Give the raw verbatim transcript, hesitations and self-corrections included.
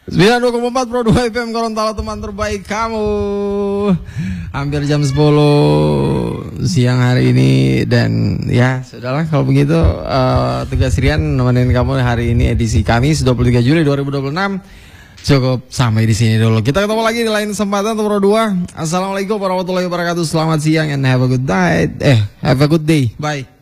sembilan puluh dua koma empat Pro dua F M Gorontalo, teman terbaik kamu. Hampir jam sepuluh siang hari ini. Dan ya sudahlah kalau begitu, uh, tugas Rian nemenin kamu hari ini edisi Kamis dua puluh tiga Juli dua ribu dua puluh enam. Cukup sampai di sini dulu. Kita ketemu lagi di lain kesempatan Pro dua. Assalamualaikum warahmatullahi wabarakatuh. Selamat siang and have a good night. Eh, have a good day. Bye.